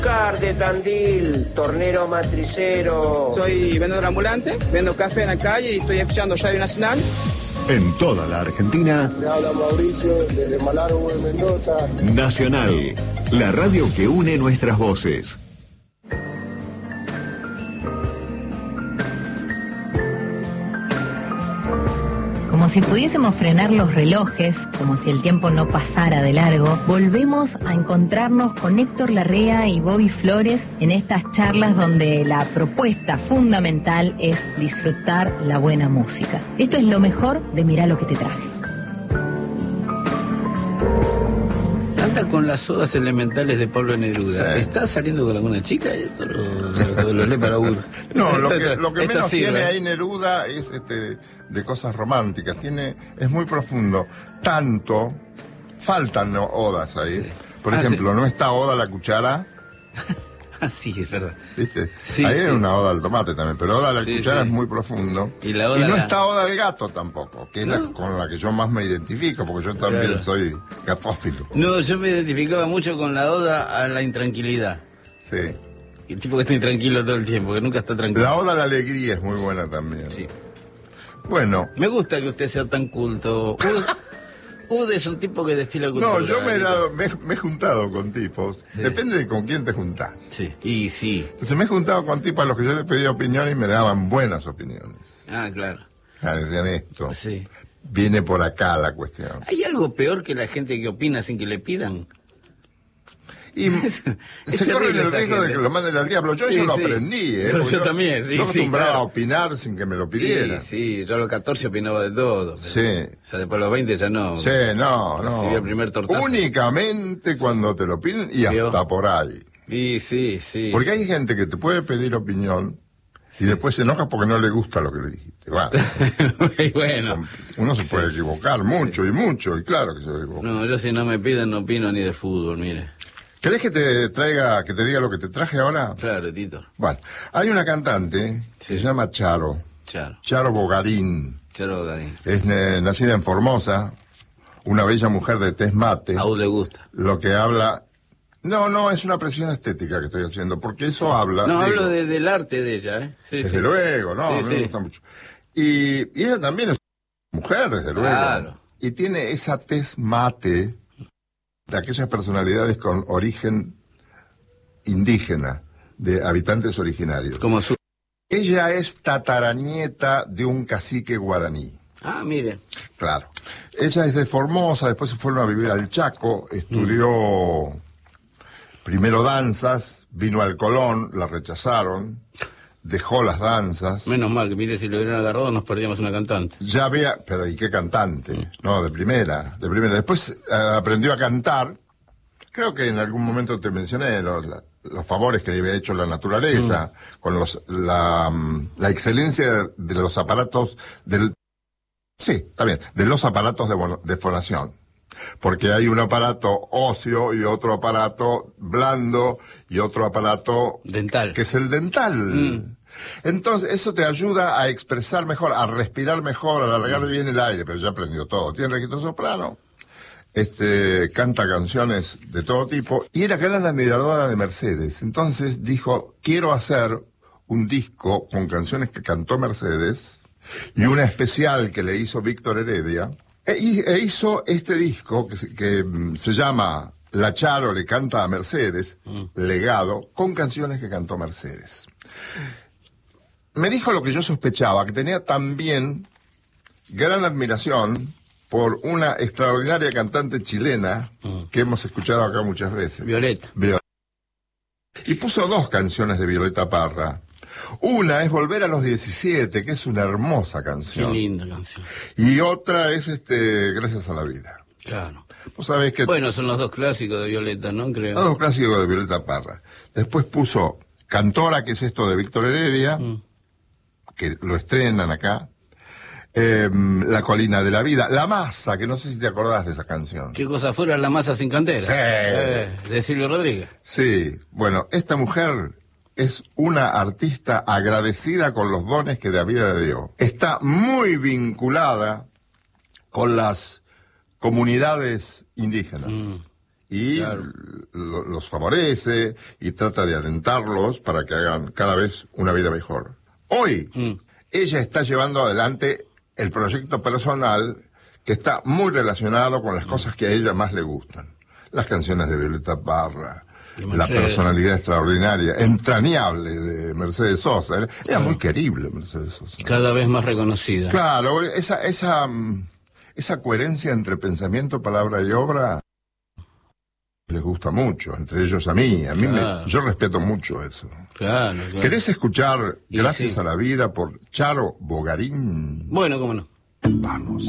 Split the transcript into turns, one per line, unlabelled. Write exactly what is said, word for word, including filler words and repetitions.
Car de Tandil, tornero matricero.
Soy vendedor ambulante, vendo café en la calle y estoy escuchando Radio Nacional.
En toda la Argentina.
Le habla Mauricio desde Malargüe, de Mendoza.
Nacional, la radio que une nuestras voces.
Como si pudiésemos frenar los relojes, como si el tiempo no pasara de largo, volvemos a encontrarnos con Héctor Larrea y Bobby Flores en estas charlas donde la propuesta fundamental es disfrutar la buena música. Esto es lo mejor de Mirá lo que te traje.
Anda con las odas elementales de Pablo Neruda. Sí. ¿Estás saliendo con alguna chica? Esto lo, lo, lo lee para uno.
No, lo que, lo que menos
sirve.
Tiene ahí Neruda es este, de cosas románticas. Tiene, es muy profundo. Tanto, faltan ¿no? odas ahí. Por ah, ejemplo, sí. ¿No está Oda a la cuchara?
Sí, es verdad.
¿Viste?
Sí,
ahí
sí.
hay una Oda al tomate también, pero Oda a la sí, cuchara sí. es muy profundo.
Y, la oda
y no
la...
está Oda al gato tampoco, que es ¿no? la con la que yo más me identifico, porque yo también claro. soy gatófilo.
No, yo me identificaba mucho con la Oda a la intranquilidad.
Sí.
El tipo que está intranquilo todo el tiempo, que nunca está tranquilo.
La Oda a la alegría es muy buena también.
Sí.
Bueno.
Me gusta que usted sea tan culto. Ude es un tipo que destila cultura.
No, yo me he, dado, me, me he juntado con tipos. Sí. Depende de con quién te juntás.
Sí, y sí.
Entonces me he juntado con tipos a los que yo les pedía opiniones y me daban buenas opiniones.
Ah, claro.
Ah, decían esto.
Sí.
Viene por acá la cuestión.
¿Hay algo peor que la gente que opina sin que le pidan?
Y se corre el riesgo de que lo manden al diablo. Yo
sí,
eso lo
sí.
aprendí, ¿eh?
Yo,
yo
también, sí.
Yo acostumbraba
sí, claro.
a opinar sin que me lo pidieran.
Sí, sí, yo a los catorce opinaba de todo.
Sí.
Ya después a los veinte ya no.
Sí, no, no.
El primer tortazo.
Únicamente cuando te lo piden y hasta ¿Vio? Por ahí.
Sí, sí, sí.
Porque
sí.
hay gente que te puede pedir opinión sí. y después se enoja porque no le gusta lo que le dijiste. Bueno,
bueno.
Uno se puede
sí.
equivocar mucho sí. y mucho, y claro que se equivoca.
No, yo si no me piden no opino ni de fútbol, mire.
¿Querés que te traiga, que te diga lo que te traje ahora?
Claro, Tito.
Bueno, hay una cantante
sí.
que se llama Charo.
Charo.
Charo Bogarín.
Charo Bogarín.
Es eh, nacida en Formosa, una bella mujer de tez mate.
A usted le gusta.
Lo que habla... No, no, es una presión estética que estoy haciendo, porque eso habla...
No,
digo,
hablo de, del arte de ella, ¿eh? Sí,
desde
sí.
luego, no,
sí,
a mí
sí.
me gusta mucho. Y, y ella también es mujer, desde luego.
Claro.
Y tiene esa tez mate de aquellas personalidades con origen indígena, de habitantes originarios.
Como su...
Ella es tataranieta de un cacique guaraní.
Ah, mire.
Claro. Ella es de Formosa, después se fueron a vivir al Chaco, estudió mm. primero danzas, vino al Colón, la rechazaron, dejó las danzas.
Menos mal, que mire, si lo hubieran agarrado nos perdíamos una cantante.
Ya vea, pero ¿y qué cantante? Mm. No, de primera, de primera. Después uh, aprendió a cantar. Creo que en algún momento te mencioné los, los favores que le había hecho la naturaleza, mm. con los, la, la excelencia de los aparatos del... Sí, está bien, de los aparatos de, de fonación. Porque hay un aparato óseo y otro aparato blando y otro aparato...
dental.
Que es el dental.
Mm.
Entonces, eso te ayuda a expresar mejor, a respirar mejor, a alargar bien el aire, pero ya aprendió todo. Tiene registro soprano. Este, canta canciones de todo tipo, y era gran admiradora de Mercedes. Entonces dijo, quiero hacer un disco con canciones que cantó Mercedes, y una especial que le hizo Víctor Heredia, e, e hizo este disco que, que um, se llama La Charo le canta a Mercedes, mm. legado, con canciones que cantó Mercedes. Me dijo lo que yo sospechaba, que tenía también gran admiración por una extraordinaria cantante chilena mm. que hemos escuchado acá muchas veces.
Violeta.
Violeta. Y puso dos canciones de Violeta Parra. Una es Volver a los diecisiete, que es una hermosa canción.
Qué linda canción.
Y otra es este Gracias a la vida.
Claro.
Vos sabés que...
Bueno, son los dos clásicos de Violeta, ¿no? Creo.
Los dos clásicos de Violeta Parra. Después puso Cantora, que es esto de Víctor Heredia, mm. que lo estrenan acá. Eh, La colina de la vida, La masa, que no sé si te acordás de esa canción.
¿Qué cosa fuera La masa sin cantera?
Sí.
Eh, de Silvio Rodríguez.
Sí, bueno, esta mujer es una artista agradecida con los dones que David le dio. Está muy vinculada con las comunidades indígenas. Mm. y
claro.
lo, los favorece y trata de alentarlos para que hagan cada vez una vida mejor. Hoy, mm. ella está llevando adelante el proyecto personal que está muy relacionado con las mm. cosas que a ella más le gustan. Las canciones de Violeta Parra, la personalidad extraordinaria, entrañable de Mercedes Sosa. Era claro. muy querible Mercedes Sosa.
Cada vez más reconocida.
Claro, esa, esa, esa coherencia entre pensamiento, palabra y obra les gusta mucho, entre ellos a mí. A mí claro. me, yo respeto mucho eso.
Claro, claro.
¿Querés escuchar
y
Gracias
sí.
a la vida por Charo Bogarín?
Bueno, cómo no.
Vamos.